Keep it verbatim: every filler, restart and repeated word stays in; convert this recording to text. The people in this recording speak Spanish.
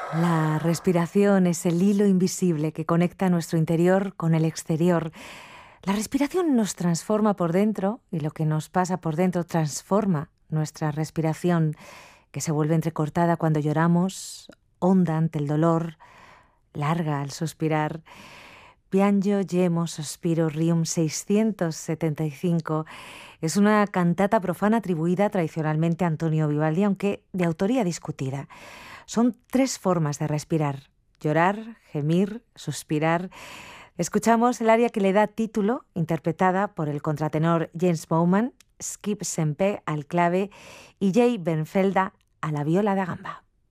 La respiración es el hilo invisible que conecta nuestro interior con el exterior. La respiración nos transforma por dentro y lo que nos pasa por dentro transforma nuestra respiración, que se vuelve entrecortada cuando lloramos, honda ante el dolor, larga al suspirar. Piango, Gemo, Sospiro, Requiem seiscientos setenta y cinco es una cantata profana atribuida tradicionalmente a Antonio Vivaldi, aunque de autoría discutida. Son tres formas de respirar: llorar, gemir, suspirar. Escuchamos el aria que le da título, interpretada por el contratenor Jens Bouwman, Skip Sempe al clave y Jay Benfelda a la viola da gamba.